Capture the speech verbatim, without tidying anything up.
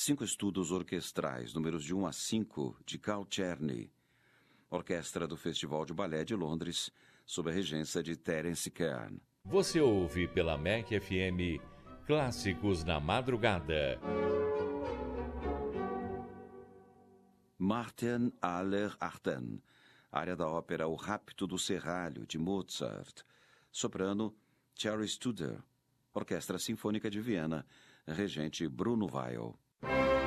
Cinco estudos orquestrais, números de um a cinco, de Carl Czerny. Orquestra do Festival de Balé de Londres, sob a regência de Terence Kern. Você ouve pela M E C F M Clássicos na Madrugada. Martin aller Achten, área da ópera O Rapto do Serralho, de Mozart. Soprano, Cherry Studer. Orquestra Sinfônica de Viena, regente Bruno Weil.